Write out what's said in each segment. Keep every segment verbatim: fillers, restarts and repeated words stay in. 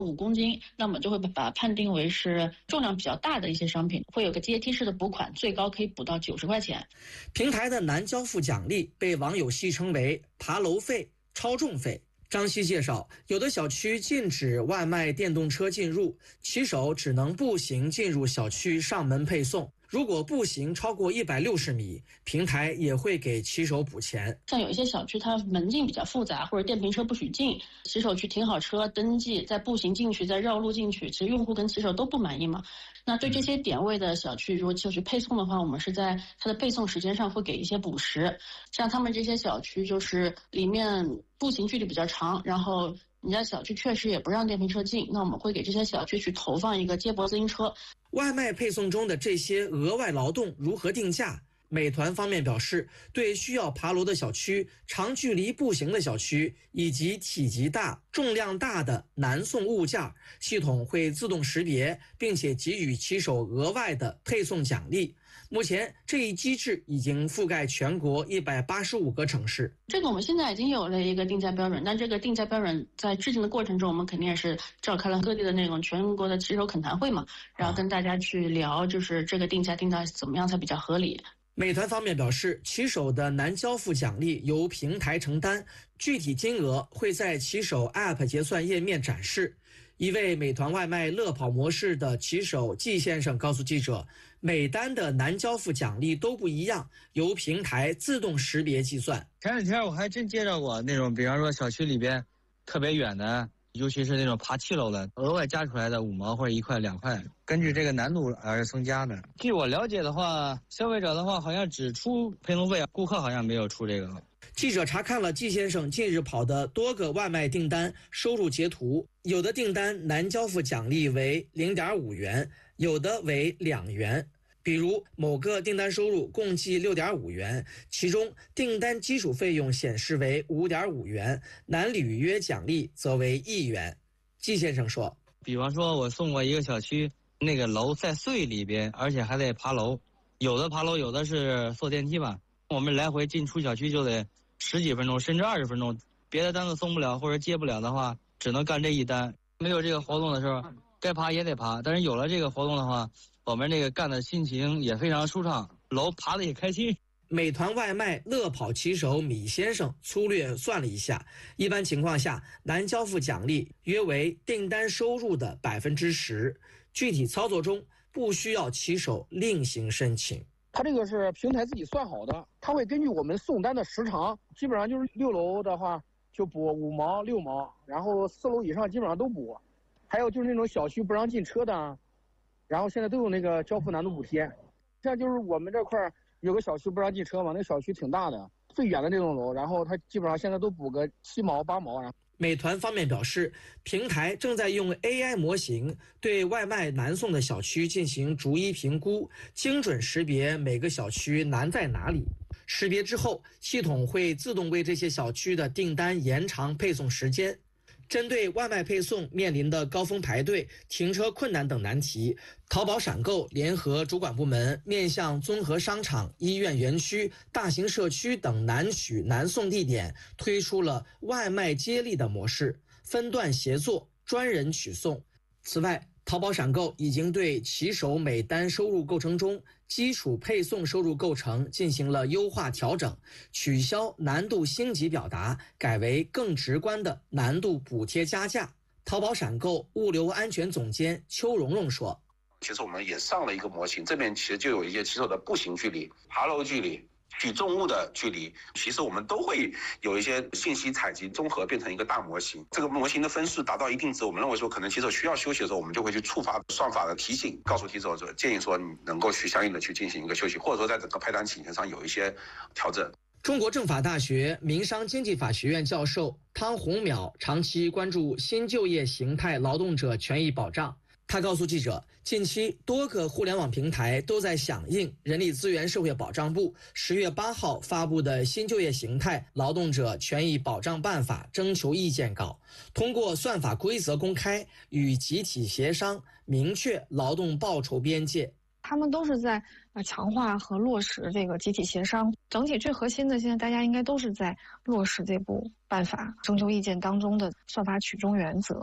五公斤，那么就会把它判定为是重量比较大的一些商品，会有个阶梯式的补款，最高可以补到九十块钱。 平台的难交付奖励被网友戏称为爬楼费、超重费。张希介绍，有的小区禁止外卖电动车进入，骑手只能步行进入小区上门配送。如果步行超过一百六十米，平台也会给骑手补钱。 像有一些小区它门禁比较复杂，或者电瓶车不许进，骑手去停好车登记，再步行进去，再绕路进去，其实用户跟骑手都不满意嘛。那对这些点位的小区，如果就去配送的话，我们是在它的配送时间上会给一些补时。像他们这些小区就是里面步行距离比较长，然后你家小区确实也不让电瓶车进，那我们会给这些小区去投放一个接驳自行车。 外卖配送中的这些额外劳动如何定价？美团方面表示，对需要爬楼的小区、长距离步行的小区以及体积大、重量大的难送物件，系统会自动识别，并且给予骑手额外的配送奖励。目前这一机制已经覆盖全国一百八十五个城市。 这个我们现在已经有了一个定价标准，但这个定价标准在制定的过程中，我们肯定也是召开了各地的那种全国的骑手恳谈会嘛，然后跟大家去聊，就是这个定价定到怎么样才比较合理。 美团方面表示，骑手的难交付奖励由平台承担，具体金额会在骑手 App 结算页面展示。一位美团外卖乐跑模式的骑手季先生告诉记者，每单的难交付奖励都不一样，由平台自动识别计算。 前两天我还真接到过那种，比方说小区里边特别远的，尤其是那种爬七楼的，额外加出来的五毛或者一块两块，根据这个难度而增加的。据我了解的话，消费者的话好像只出配送费，顾客好像没有出这个。 记者查看了季先生近日跑的多个外卖订单收入截图，有的订单难交付奖励为 零点五元，有的为两元。比如某个订单收入共计 六点五元，其中订单基础费用显示为 五点五元，难履约奖励则为一元。季先生说， 比方说我送过一个小区，那个楼在隧里边，而且还得爬楼，有的爬楼，有的是坐电梯吧，我们来回进出小区就得十几分钟甚至二十分钟，别的单子送不了或者接不了的话，只能干这一单。没有这个活动的时候该爬也得爬，但是有了这个活动的话，我们这个干的心情也非常舒畅，楼爬得也开心。 美团外卖乐跑骑手米先生粗略算了一下，一般情况下难交付奖励约为订单收入的百分之十，具体操作中不需要骑手另行申请。 它这个是平台自己算好的，它会根据我们送单的时长，基本上就是六楼的话就补五毛六毛，然后四楼以上基本上都补。还有就是那种小区不让进车的，然后现在都有那个交付难度补贴。像就是我们这块有个小区不让进车嘛，那个小区挺大的，最远的那栋楼，然后它基本上现在都补个七毛八毛。然后美团方面表示，平台正在用 A I 模型对外卖难送的小区进行逐一评估，精准识别每个小区难在哪里。识别之后，系统会自动为这些小区的订单延长配送时间。针对外卖配送面临的高峰排队、停车困难等难题，淘宝闪购联合主管部门面向综合商场、医院园区、大型社区等难取难送地点，推出了外卖接力的模式，分段协作，专人取送。此外，淘宝闪购已经对骑手每单收入构成中基础配送收入构成进行了优化调整，取消难度星级表达，改为更直观的难度补贴加价。淘宝闪购物流安全总监邱蓉蓉说， 其实我们也上了一个模型，这边其实就有一些骑手的步行距离、爬楼距离、举重物的距离，其实我们都会有一些信息采集综合变成一个大模型。这个模型的分数达到一定值，我们认为说可能骑手需要休息的时候，我们就会去触发算法的提醒，告诉骑手说建议说你能够去相应的去进行一个休息，或者说在整个派单请求上有一些调整。 中国政法大学民商经济法学院教授汤洪淼长期关注新就业形态劳动者权益保障。他告诉记者，近期多个互联网平台都在响应人力资源社会保障部十月八号发布的新就业形态劳动者权益保障办法征求意见稿，通过算法规则公开与集体协商，明确劳动报酬边界。 他们都是在呃强化和落实这个集体协商，整体最核心的，现在大家应该都是在落实这部办法征求意见当中的算法取中原则。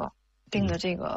定的这个